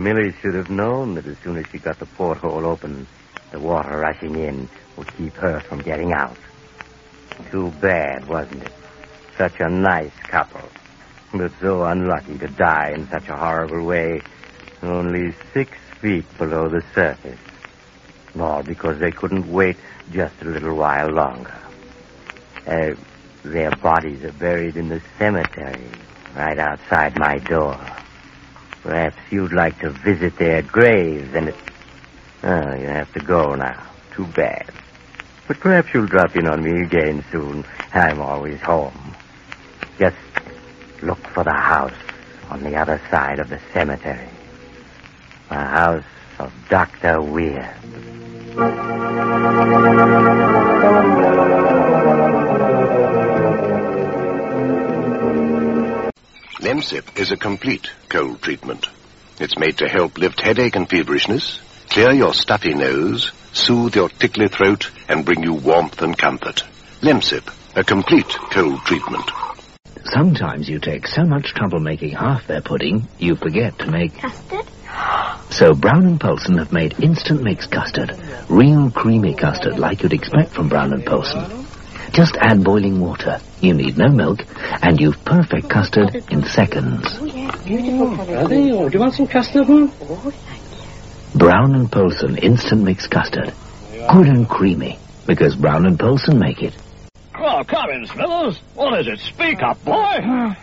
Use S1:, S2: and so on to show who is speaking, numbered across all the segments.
S1: Millie should have known that as soon as she got the porthole open, the water rushing in would keep her from getting out. Too bad, wasn't it? Such a nice couple, but so unlucky to die in such a horrible way, only 6 feet below the surface. All because they couldn't wait just a little while longer. Their bodies are buried in the cemetery right outside my door. Perhaps you'd like to visit their graves, and Oh, you have to go now. Too bad. But perhaps you'll drop in on me again soon. I'm always home. Just look for the house on the other side of the cemetery. The house of Dr. Weir.
S2: Lemsip is a complete cold treatment. It's made to help lift headache and feverishness, clear your stuffy nose, soothe your tickly throat, and bring you warmth and comfort. Lemsip, a complete cold treatment.
S3: Sometimes you take so much trouble making half their pudding, you forget to make...
S4: Custard?
S3: So Brown & Poulsen have made instant mix custard. Real creamy custard like you'd expect from Brown & Poulsen. Just add boiling water. You need no milk, and you've perfect custard in seconds.
S4: Oh, yeah, beautiful colour.
S5: Do you want some custard, huh?
S4: Oh, thank you.
S3: Brown & Poulsen instant mix custard. Good and creamy, because Brown & Poulsen make it.
S5: Oh, come in, Smithers. What is it? Speak up, boy.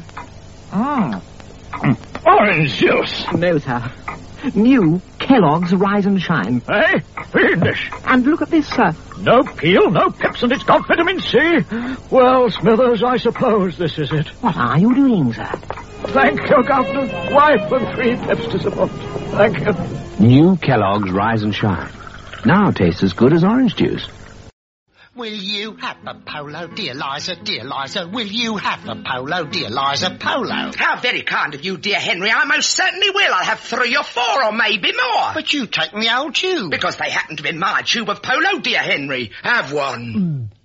S5: Orange juice.
S6: No, sir. New Kellogg's Rise and Shine.
S5: Eh? Fiendish.
S6: And look at this, sir.
S5: No peel, no pips, and it's got vitamin C. Well, Smithers, I suppose this is it.
S6: What are you doing, sir?
S5: Thank you, Governor. Wife and 3 pips to support. Thank you.
S3: New Kellogg's Rise and Shine. Now tastes as good as orange juice.
S7: Will you have a polo, dear Liza, dear Liza? Will you have a polo, dear Liza, polo?
S8: How very kind of you, dear Henry. I most certainly will. I'll have 3 or 4 or maybe more.
S7: But you take the old tube.
S8: Because they happen to be my tube of polo, dear Henry. Have one.